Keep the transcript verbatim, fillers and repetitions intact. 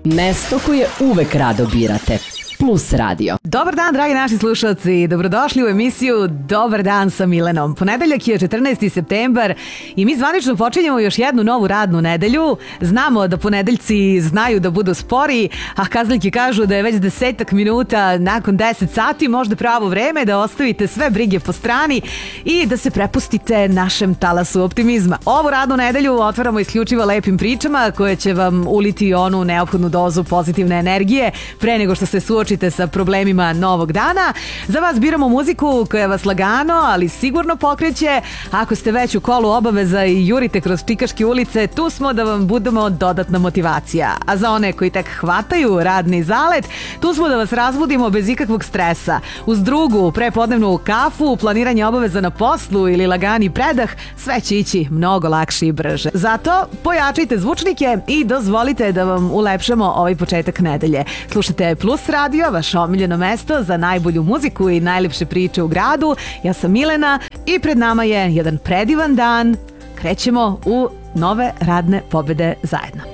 Mesto koje uvek rado birate. Plus radio. Dobar dan, dragi naši slušalci. Dobrodošli u emisiju Dobar dan sa Milenom. Ponedeljak je četrnaesti septembar i mi zvanično počinjemo još jednu novu radnu nedelju. Znamo da ponedeljci znaju da budu spori, a kazaljke kažu da je već desetak minuta nakon deset sati možda pravo vreme da ostavite sve brige po strani i da se prepustite našem talasu optimizma. Ovu radnu nedelju otvaramo isključivo lepim pričama koje će vam uliti onu neophodnu dozu pozitivne energije pre nego što se suočite sa problemima novog dana. Za vas biramo muziku koja vas lagano, ali sigurno pokreće. Ako ste već u kolu obaveza i jurite kroz čikaške ulice, tu smo da vam budemo dodatna motivacija. A za one koji tek hvataju radni zalet, tu smo da vas razbudimo bez ikakvog stresa. Uz drugu, prepodnevnu kafu, planiranje obaveza na poslu ili lagani predah, sve će ići mnogo lakše i brže. Zato pojačajte zvučnike i dozvolite da vam ulepšamo ovaj početak nedelje. Slušajte Plus radio, vaše omiljeno mesto za najbolju muziku i najlepše priče u gradu. Ja sam Milena i pred nama je jedan predivan dan. Krećemo u nove radne pobede zajedno.